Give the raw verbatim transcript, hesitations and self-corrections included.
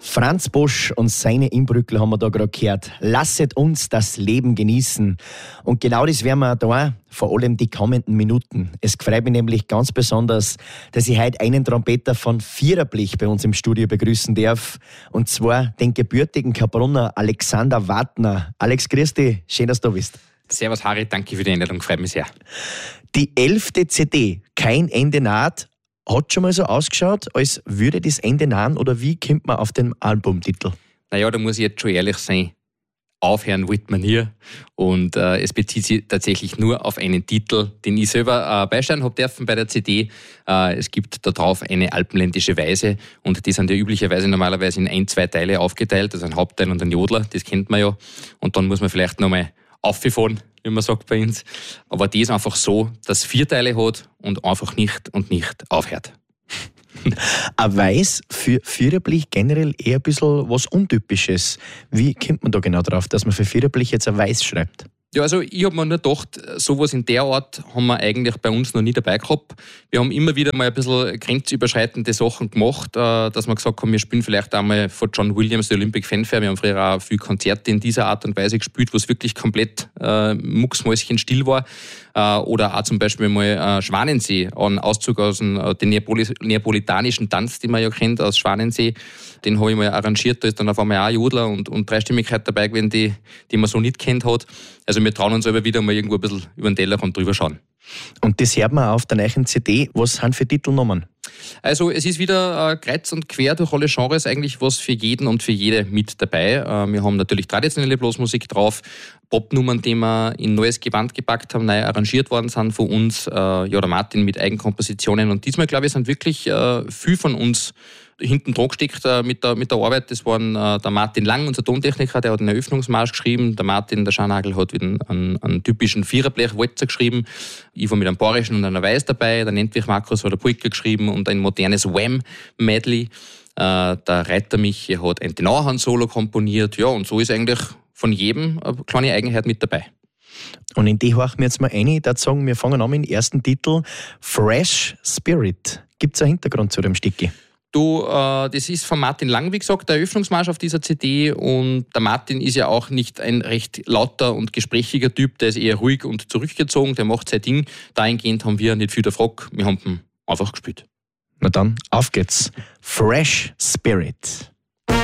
Franz Bosch und seine Inbrückler haben wir da gerade gehört. Lasset uns das Leben genießen. Und genau das werden wir da, vor allem die kommenden Minuten. Es freut mich nämlich ganz besonders, dass ich heute einen Trompeter von Viererblech bei uns im Studio begrüßen darf. Und zwar den gebürtigen Kaprunner Alexander Wartner. Alex, grüß dich. Schön, dass du da bist. Servus Harry, danke für die Einladung, freut mich sehr. Die elfte C D, Kein Ende naht, hat schon mal so ausgeschaut, als würde das Ende nahen, oder wie kommt man auf den Albumtitel? Naja, da muss ich jetzt schon ehrlich sein. Aufhören wollte man hier. Und äh, es bezieht sich tatsächlich nur auf einen Titel, den ich selber äh, beisteuern habe dürfen bei der C D. Äh, es gibt da drauf eine alpenländische Weise und die sind ja üblicherweise normalerweise in ein, zwei Teile aufgeteilt, also ein Hauptteil und ein Jodler, das kennt man ja. Und dann muss man vielleicht nochmal auffahren, wie man sagt bei uns. Aber die ist einfach so, dass es vier Teile hat und einfach nicht und nicht aufhört. Ein Weiß für Viererblech generell eher ein bisschen was Untypisches. Wie kommt man da genau drauf, dass man für Viererblech jetzt ein Weiß schreibt? Ja, also ich habe mir nur gedacht, sowas in der Art haben wir eigentlich bei uns noch nie dabei gehabt. Wir haben immer wieder mal ein bisschen grenzüberschreitende Sachen gemacht, dass wir gesagt haben, wir spielen vielleicht einmal von John Williams die Olympic Fanfare. Wir haben früher auch viele Konzerte in dieser Art und Weise gespielt, wo es wirklich komplett äh, mucksmäuschenstill war. Äh, oder auch zum Beispiel mal äh, Schwanensee, ein Auszug aus dem, äh, den Neapoli- neapolitanischen Tanz, den man ja kennt, aus Schwanensee. Den habe ich mal arrangiert, da ist dann auf einmal auch Jodler und, und Dreistimmigkeit dabei gewesen, die, die man so nicht kennt hat. Also wir trauen uns aber wieder mal irgendwo ein bisschen über den Tellerrand drüber schauen. Und das hört man auf der neuen C D. Was sind für Titelnummern? Also es ist wieder äh, kreuz und quer durch alle Genres eigentlich was für jeden und für jede mit dabei. Äh, wir haben natürlich traditionelle Blasmusik drauf, Popnummern, die wir in neues Gewand gepackt haben, neu arrangiert worden sind von uns. Äh, ja, der Martin mit Eigenkompositionen. Und diesmal, glaube ich, sind wirklich äh, viel von uns hinten dran gesteckt äh, mit, der, mit der Arbeit. Das waren äh, der Martin Lang, unser Tontechniker, der hat einen Eröffnungsmarsch geschrieben. Der Martin, der Scharnagel, hat wieder einen, einen typischen Viererblech-Walzer geschrieben. Ich war mit einem Bayerischen und einer Weiß dabei. Der Nentwich Markus hat eine Polka geschrieben und ein modernes Wham-Medley. Äh, der Reiter Michi hat ein Tenorhand-Solo komponiert. Ja, und so ist eigentlich von jedem eine kleine Eigenheit mit dabei. Und in die horchen wir jetzt mal rein. Ich würde sagen, wir fangen an mit dem ersten Titel, Fresh Spirit. Gibt es einen Hintergrund zu dem Stücki? Du, äh, das ist von Martin Lang, wie gesagt, der Eröffnungsmarsch auf dieser C D. Und der Martin ist ja auch nicht ein recht lauter und gesprächiger Typ, der ist eher ruhig und zurückgezogen, der macht sein Ding. Dahingehend haben wir nicht viel gefragt, wir haben ihn einfach gespielt. Na dann, auf geht's. Fresh Spirit.